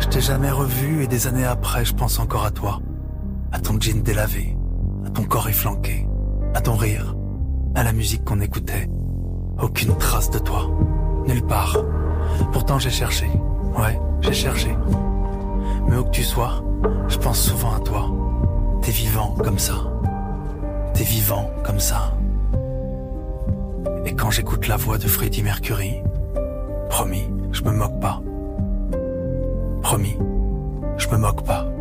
Je t'ai jamais revu et des années après, je pense encore à toi. À ton jean délavé, à ton corps efflanqué, à ton rire, à la musique qu'on écoutait. Aucune trace de toi, nulle part. Pourtant j'ai cherché, ouais, j'ai cherché. Mais où que tu sois, je pense souvent à toi. T'es vivant comme ça. T'es vivant comme ça. Et quand j'écoute la voix de Freddie Mercury, promis, je me moque pas. Promis, je me moque pas.